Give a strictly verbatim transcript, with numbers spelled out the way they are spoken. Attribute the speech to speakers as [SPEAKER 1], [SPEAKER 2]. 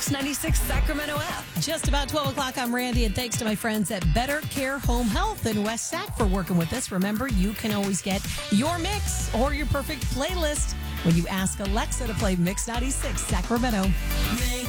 [SPEAKER 1] Mix ninety-six Sacramento app.
[SPEAKER 2] Just about twelve o'clock, I'm Randy, and thanks to my friends at Better Care Home Health in West Sac for working with us. Remember, you can always get your mix or your perfect playlist when you ask Alexa to play Mix ninety-six Sacramento.